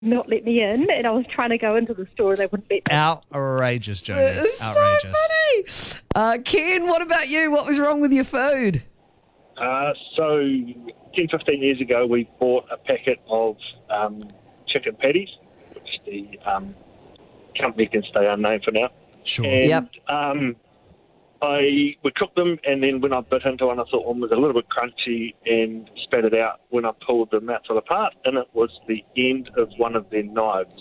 not let me in, and I was trying to go into the store and they wouldn't let me. Outrageous, Jodie. It's Outrageous. so funny. Ken, what about you? What was wrong with your food? So 10, 15 years ago, we bought a packet of chicken patties, which the company can stay unnamed for now. Sure. And, Yep. we cooked them, and then when I bit into one, I thought one was a little bit crunchy and spat it out when I pulled the mouthful apart, and it was the end of one of their knives.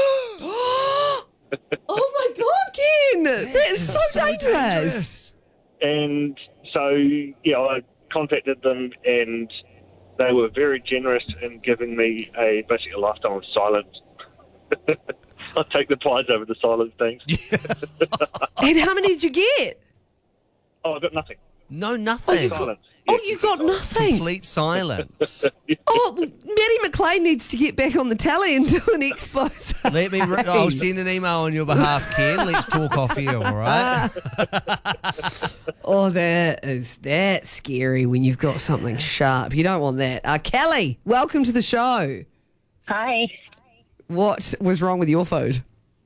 Oh my God, Ken! That's so dangerous. And so, I contacted them, and they were very generous in giving me basically a lifetime of silence. I take the pies over the silence things. And how many did you get? Oh, I got nothing. No, nothing. Silence. Oh, you got nothing. Complete silence. Oh, Maddie McLean needs to get back on the tally and do an expose. Let me. I'll send an email on your behalf, Ken. Let's talk off here, all right? Oh, that's scary when you've got something sharp. You don't want that. Kelly, welcome to the show. Hi. What was wrong with your food?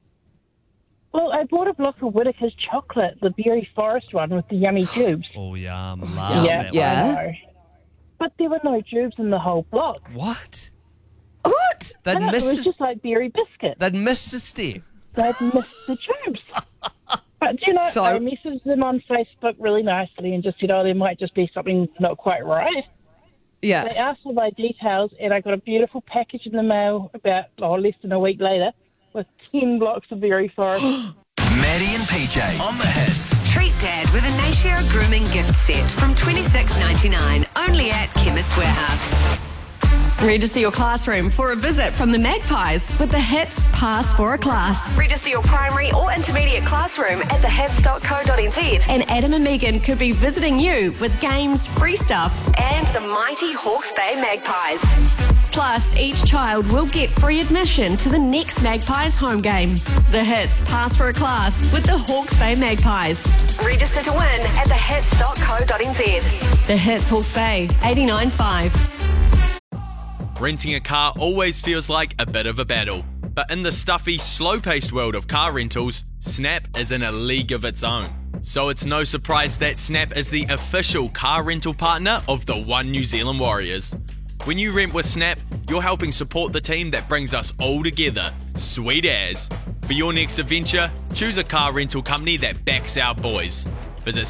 Well, I bought a block of Whittaker's chocolate, the Berry Forest one with the yummy tubes. Oh, yum. Love that yeah. one. I know. But there were no tubes in the whole block. What? What? They'd It was missed, just like berry biscuit. they'd missed a step. They'd missed the tubes. But, So- I messaged them on Facebook really nicely and just said, there might just be something not quite right. They Yeah. asked for my details, and I got a beautiful package in the mail about less than a week later with 10 blocks of Berry Forest. Maddie and PJ on the hits. Treat Dad with a Nashare grooming gift set from $26.99, only at Chemist Warehouse. Register your classroom for a visit from the Magpies with the HITS Pass for a Class. Register your primary or intermediate classroom at thehits.co.nz. And Adam and Megan could be visiting you with games, free stuff. And the mighty Hawke's Bay Magpies. Plus, each child will get free admission to the next Magpies home game. The HITS Pass for a Class with the Hawke's Bay Magpies. Register to win at thehits.co.nz. The HITS Hawke's Bay, 89.5. Renting a car always feels like a bit of a battle. But in the stuffy, slow-paced world of car rentals, Snap is in a league of its own. So it's no surprise that Snap is the official car rental partner of the One New Zealand Warriors. When you rent with Snap, you're helping support the team that brings us all together. Sweet as. For your next adventure, choose a car rental company that backs our boys. Visit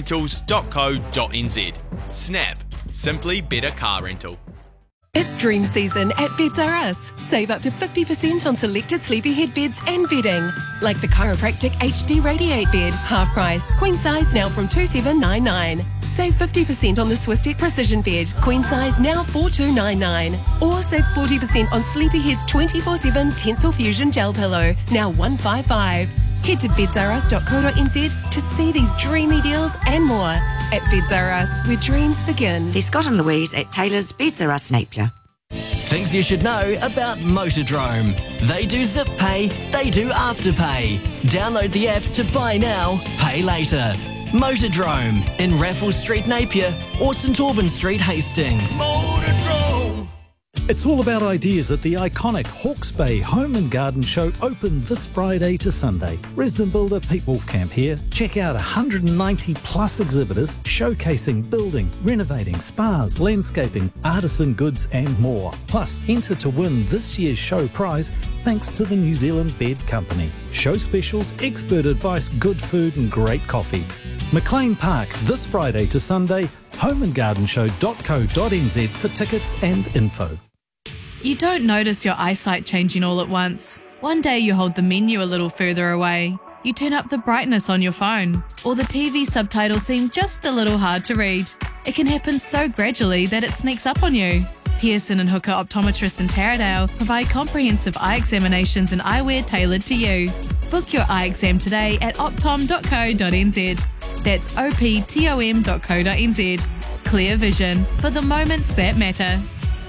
snaprentals.co.nz. Snap. Simply better car rental. It's dream season at Beds R Us. Save up to 50% on selected sleepyhead beds and bedding. Like the Chiropractic HD Radiate bed, half price, queen size now from $2,799. Save 50% on the Swistek Precision bed, queen size now $4,299. Or save 40% on Sleepyhead's 24/7 Tensile Fusion gel pillow, now $155. Head to bedsrus.co.nz to see these dreamy deals and more. At Beds R Us, where dreams begin. See Scott and Louise at Taylor's Beds R Us Napier. Things you should know about Motordrome. They do zip pay, they do afterpay. Download the apps to buy now, pay later. Motordrome in Raffles Street, Napier or St Albans Street, Hastings. Motordrome! It's all about ideas at the iconic Hawke's Bay Home and Garden Show, open this Friday to Sunday. Resident builder Pete Wolfcamp here. Check out 190 plus exhibitors showcasing building, renovating, spas, landscaping, artisan goods and more. Plus, enter to win this year's show prize thanks to the New Zealand Bed Company. Show specials, expert advice, good food and great coffee. McLean Park this Friday to Sunday. homeandgardenshow.co.nz for tickets and info. You don't notice your eyesight changing all at once. One day you hold the menu a little further away. You turn up the brightness on your phone, or the TV subtitles seem just a little hard to read. It can happen so gradually that it sneaks up on you. Pearson and Hooker Optometrists in Taradale provide comprehensive eye examinations and eyewear tailored to you. Book your eye exam today at optom.co.nz. That's optom.co.nz. Clear vision for the moments that matter.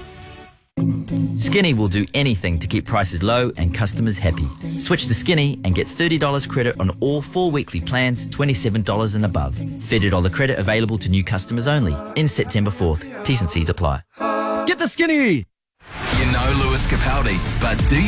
Skinny will do anything to keep prices low and customers happy. Switch to Skinny and get $30 credit on all 4 weekly plans, $27 and above. $30 credit available to new customers only. In September 4th. T's and C's apply. Get the Skinny! You know know Lewis Capaldi, but do